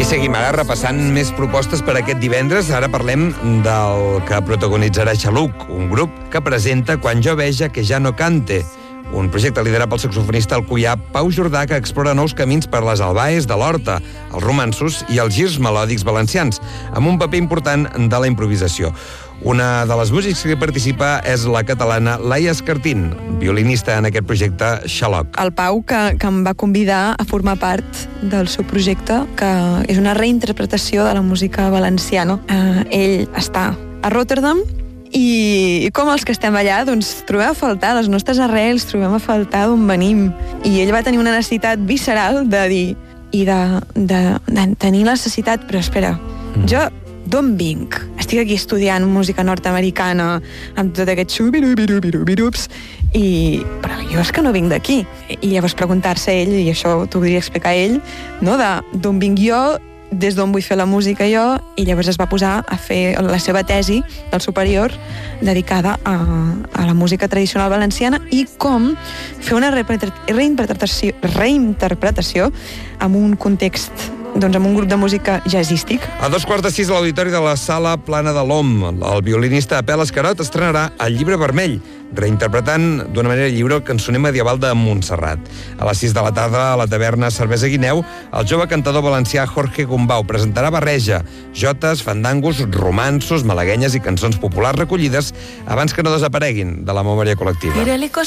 seguim ara repassant més propostes per aquest divendres. Ara parlem del que protagonitzarà Xaluc, un grup que presenta Quan jo veja que ja no cante, un projecte liderat pel saxofonista alcoià Pau Jordà, que explora nous camins per les albaes de l'Horta, els romanços i els girs melòdics valencians, amb un paper important de la improvisació. Una de les músics que participa és la catalana Laia Escartín, violinista en aquest projecte Xaloc. El Pau, que em va convidar a formar part del seu projecte, que és una reinterpretació de la música valenciana. Ell està a Rotterdam, i com els que estem allà, doncs trobem a faltar les nostres arrels, trobem a faltar d'on venim. I ell va tenir una necessitat visceral de dir, i de tenir la necessitat, però espera, jo d'on vinc? Estic aquí estudiant música nord-americana, amb tot aquest xubirubirubirubirups, però jo és que no vinc d'aquí. I llavors preguntar-se ell, i això t'ho podria explicar ell, no, d'on vinc jo, des d'on vull fer la música jo, i llavors es va posar a fer la seva tesi del superior dedicada a la música tradicional valenciana i com fer una reinterpretació amb un context, doncs amb un grup de música jazzístic. A 5:15 a l'auditori de la Sala Plana de l'OM, el violinista Apel Escarot estrenarà El llibre vermell, reinterpretant d'una manera lliure el cançoner medieval de Montserrat. A les 6 de la tarda, a la taverna Cervesa Guineu, el jove cantador valencià Jorge Gombau presentarà barreja, jotes, fandangos, romanços, malaguenyes i cançons populars recollides abans que no desapareguin de la memòria col·lectiva.